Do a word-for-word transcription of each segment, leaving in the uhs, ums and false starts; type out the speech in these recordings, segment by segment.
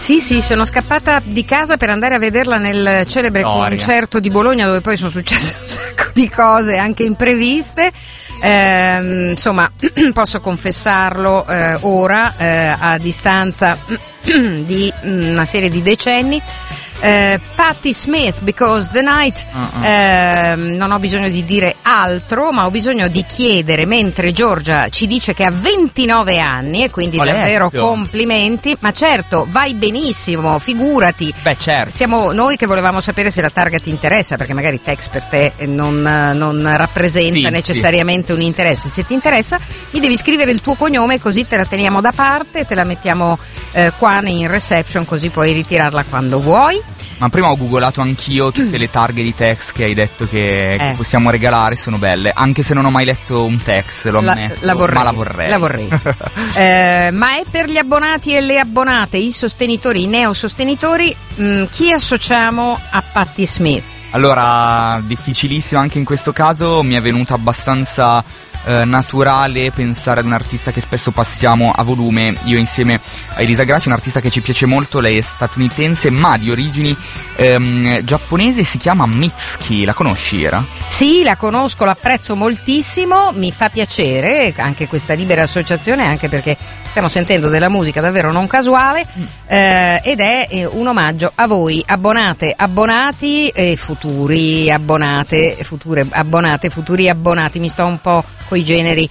Sì, sì, sono scappata di casa per andare a vederla nel celebre Gloria. concerto di Bologna, dove poi sono successe un sacco di cose anche impreviste. Eh, insomma, posso confessarlo eh, ora, eh, a distanza di una serie di decenni. Uh, Patti Smith, Because the Night. Uh-uh. uh, non ho bisogno di dire altro, ma ho bisogno di chiedere, mentre Giorgia ci dice che ha ventinove anni e quindi Oletto. davvero complimenti, ma certo, vai benissimo, figurati. Beh, certo. Siamo noi che volevamo sapere se la targa ti interessa, perché magari Tex per te non, non rappresenta sì, necessariamente sì. un interesse. Se ti interessa mi devi scrivere il tuo cognome, così te la teniamo da parte, te la mettiamo eh, qua in reception, così puoi ritirarla quando vuoi. Ma prima ho googolato anch'io tutte le targhe di Tex che hai detto che, eh. che possiamo regalare, sono belle, anche se non ho mai letto un Tex, lo la, ammetto, la vorresti, ma la vorrei. La vorresti. eh, ma è per gli abbonati e le abbonate, i sostenitori, i neosostenitori, mh, chi associamo a Patti Smith? Allora, difficilissimo anche in questo caso, mi è venuta abbastanza eh, naturale pensare ad un artista che spesso passiamo a volume, io insieme a Elisa Grassi, un artista che ci piace molto, lei è statunitense ma di origini ehm, giapponese, si chiama Mitski, la conosci Era? Sì, la conosco, l'apprezzo moltissimo, mi fa piacere anche questa libera associazione, anche perché stiamo sentendo della musica davvero non casuale, eh, ed è eh, un omaggio a voi, abbonate, abbonati e futuri abbonate, future abbonate, futuri abbonati, mi sto un po' coi generi,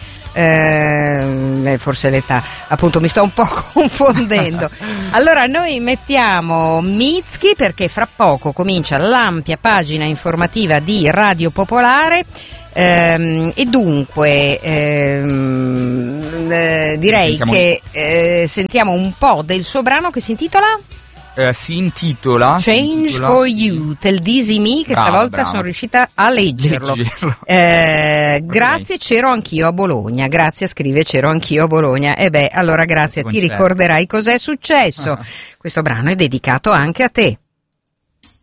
eh, forse l'età, appunto mi sto un po' confondendo. Allora noi mettiamo Mitski perché fra poco comincia l'ampia pagina informativa di Radio Popolare. Ehm, e dunque ehm, eh, direi sentiamo che eh, sentiamo un po' del suo brano che si intitola eh, si intitola Change si intitola... for You, Tell Dizzy Me, che brava, stavolta brava. sono riuscita a leggerlo, leggerlo. Eh, grazie, c'ero anch'io a Bologna, grazie, scrive c'ero anch'io a Bologna, e beh allora grazie, ti ricorderai cos'è successo. Questo brano è dedicato anche a te.